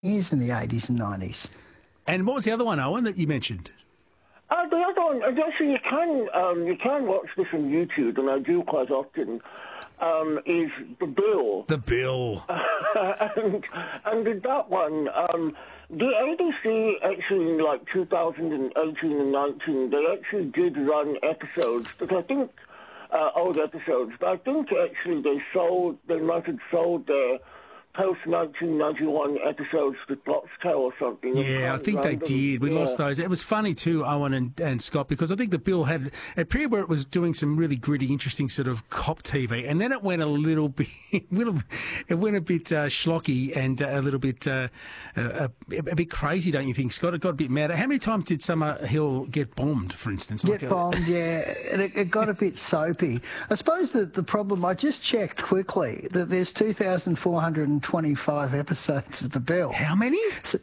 years in the 80s and 90s. And what was the other one, Owen, that you mentioned? The other one, actually, you can watch this on YouTube, and I do quite often, is The Bill. The Bill. and in that one, the ABC actually in like 2018 and 19, they actually did run episodes, but I think, old episodes, but I think actually they might have sold their post-1991 episodes to Foxtel or something. Yeah, I think they did. We lost those. It was funny too, Owen and Scott, because I think The Bill had a period where it was doing some really gritty, interesting sort of cop TV, and then it went a little bit, it went a bit schlocky and a little bit, a bit crazy, don't you think, Scott? It got a bit mad. How many times did Summer Hill get bombed, for instance? Bombed, yeah. It got a bit soapy. I suppose that the problem, I just checked quickly, that there's 2,425 episodes of The Bill. How many?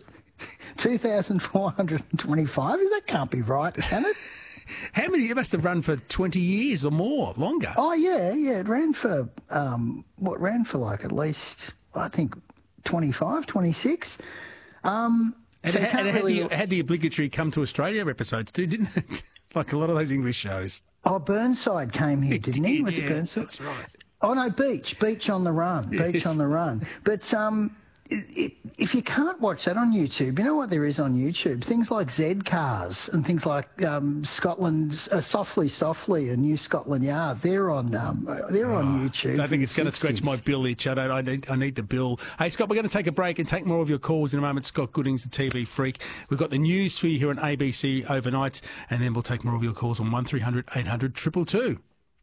2,425? That can't be right, can it? How many? It must have run for 20 years or more, longer. Oh, yeah. It ran for, ran for like at least, I think, 25, 26. It had the obligatory Come to Australia episodes too, didn't it? Like a lot of those English shows. Oh, Burnside came here, didn't he? Was it Burnside? That's right. Oh, no, Beach on the Run. Yes. Beach on the Run. But if you can't watch that on YouTube, you know what there is on YouTube? Things like Z Cars and things like Scotland, Softly and New Scotland Yard. They're on YouTube. I think it's going to scratch my bill itch. I need the bill. Hey, Scott, we're going to take a break and take more of your calls in a moment. Scott Goodings, the TV freak. We've got the news for you here on ABC overnight, and then we'll take more of your calls on 1300 800 222.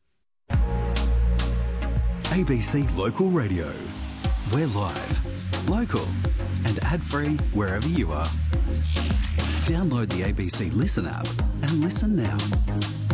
ABC Local Radio. We're live, local and ad-free wherever you are. Download the ABC Listen app and listen now.